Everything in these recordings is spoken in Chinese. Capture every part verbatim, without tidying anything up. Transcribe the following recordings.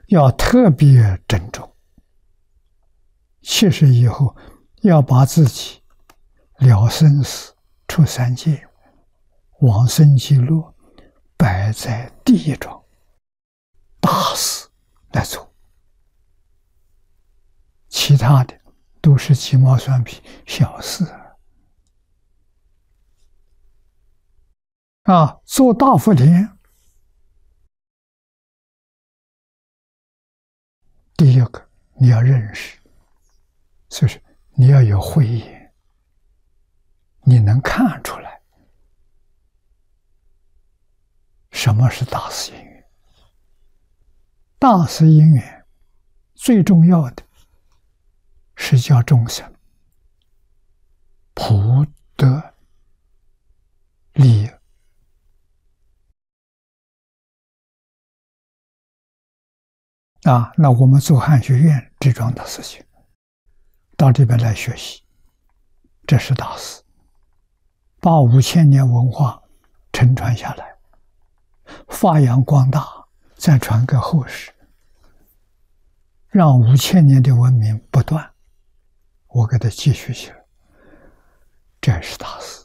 要特别珍重。七十以后，要把自己了生死、出三界、往生极乐摆在第一桩，大事来做，其他的都是鸡毛蒜皮小事啊！做大福田，第一个你要认识，就是你要有慧眼，你能看出来什么是大事因缘。大事因缘最重要的是叫众生普得利益啊！那我们做汉学院这桩的事情，到这边来学习，这是大事，把五千年文化承传下来，发扬光大，再传给后世，让五千年的文明不断，我给它继续起来，这是大事。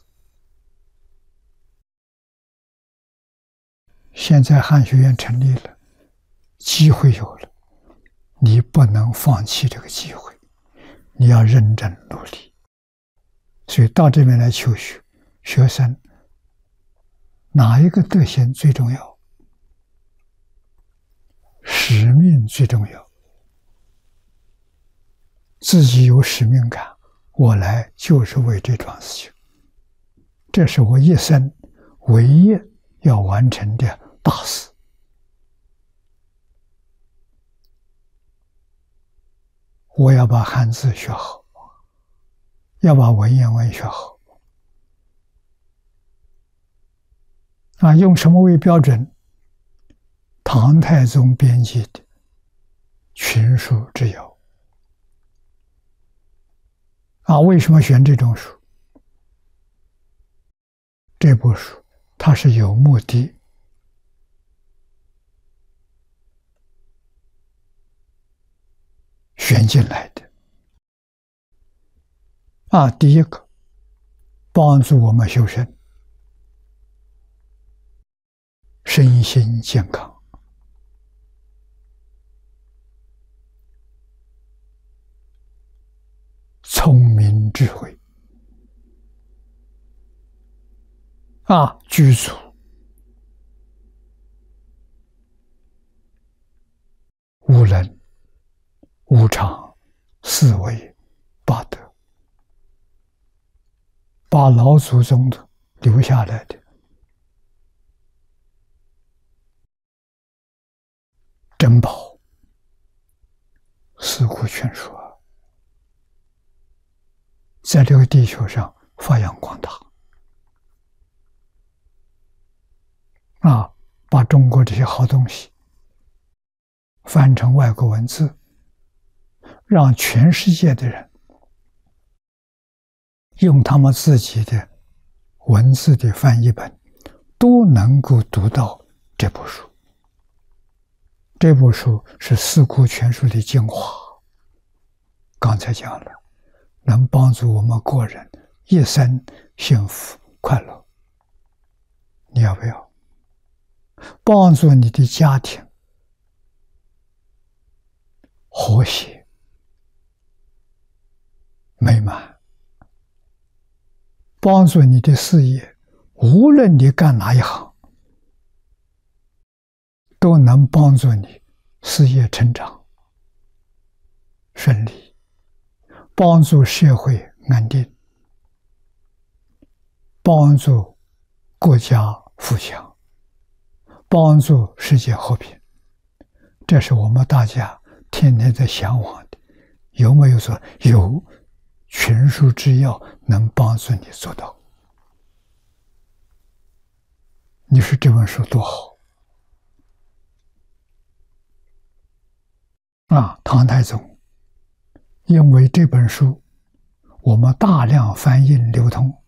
现在汉学院成立了，机会有了，你不能放弃这个机会，你要认真努力。所以到这边来求学，学生哪一个德行最重要？使命最重要。自己有使命感，我来就是为这桩事情，这是我一生唯一要完成的大事。我要把汉字学好，要把文言文学好。啊，用什么为标准？唐太宗编辑的《群书之要》。啊，为什么选这种书？这部书它是有目的选进来的。啊，第一个，帮助我们修身，身心健康，聪明智慧，啊，具足无能、无常、四维、八德，把老祖宗的留下来的珍宝，四库全书啊，在这个地球上发扬光大啊！把中国这些好东西翻成外国文字，让全世界的人用他们自己的文字的翻译本都能够读到这部书。这部书是四库全书的精华，刚才讲了，能帮助我们个人一生幸福快乐。你要不要？帮助你的家庭和谐美满，帮助你的事业，无论你干哪一行，都能帮助你事业成长顺利，帮助社会安定，帮助国家富强，帮助世界和平。这是我们大家天天在向往的。有没有说有？群书之要能帮助你做到。你说这本书多好啊！唐太宗因为这本书我们大量翻印流通，